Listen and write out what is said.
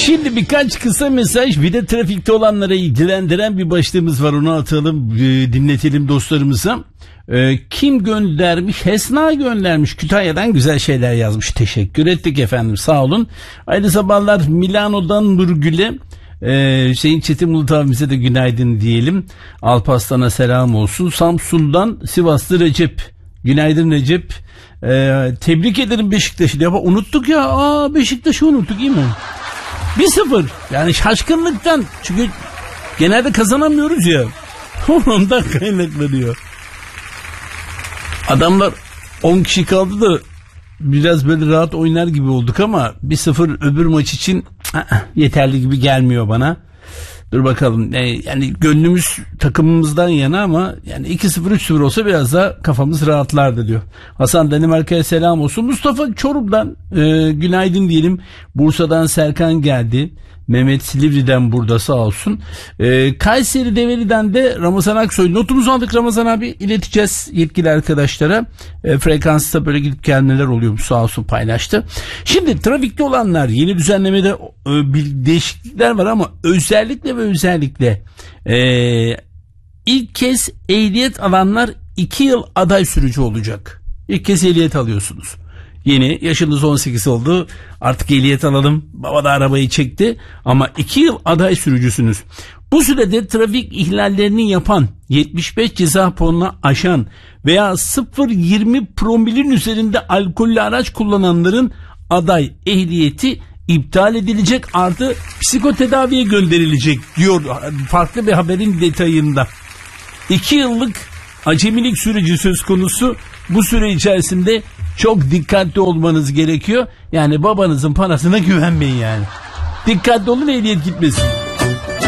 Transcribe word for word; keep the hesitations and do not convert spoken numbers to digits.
Şimdi birkaç kısa mesaj, bir de trafikte olanlara ilgilendiren bir başlığımız var, onu atalım, dinletelim dostlarımıza. Ee, kim göndermiş? Hesna göndermiş. Kütahya'dan güzel şeyler yazmış. Teşekkür ettik efendim, sağ olun. Aynı sabahlar Milano'dan Nurgül'e, Ee, Hüseyin Çetin Bulut abimize de günaydın diyelim. Alparslan'a selam olsun. Samsun'dan Sivaslı Recep. Günaydın Recep. Ee, tebrik ederim Beşiktaş'ı. Ya unuttuk ya. Aa, Beşiktaş'ı unuttuk, iyi mi? bir sıfır. Yani şaşkınlıktan. Çünkü genelde kazanamıyoruz ya. Ondan kaynaklanıyor. Adamlar on kişi kaldı da biraz böyle rahat oynar gibi olduk ama bir sıfır öbür maç için yeterli gibi gelmiyor bana. Dur bakalım. Yani gönlümüz takımımızdan yana ama yani iki sıfır üç sıfır olsa biraz daha kafamız rahatlardı diyor. Hasan Danimarka'ya selam olsun. Mustafa Çorum'dan e, günaydın diyelim. Bursa'dan Serkan geldi. Mehmet Silivri'den burada, sağ olsun. Ee, Kayseri Develi'den de Ramazan Aksoy. Notumuzu aldık Ramazan abi, ileteceğiz yetkili arkadaşlara. E, frekansta böyle gidip gelmeler oluyormuş, sağ olsun paylaştı. Şimdi trafikte olanlar, yeni düzenlemede e, bir değişiklikler var ama özellikle ve özellikle e, ilk kez ehliyet alanlar iki yıl aday sürücü olacak. İlk kez ehliyet alıyorsunuz. Yeni, yaşınız on sekiz oldu, artık ehliyet alalım, baba da arabayı çekti ama iki yıl aday sürücüsünüz. Bu sürede trafik ihlallerini yapan, yetmiş beş ceza puanını aşan veya sıfır virgül yirmi promilin üzerinde alkollü araç kullananların aday ehliyeti iptal edilecek, artı psikotedaviye gönderilecek diyor farklı bir haberin detayında. iki yıllık acemilik süreci söz konusu. Bu süre içerisinde çok dikkatli olmanız gerekiyor. Yani babanızın parasına güvenmeyin yani. Dikkatli olun, ehliyet gitmesin.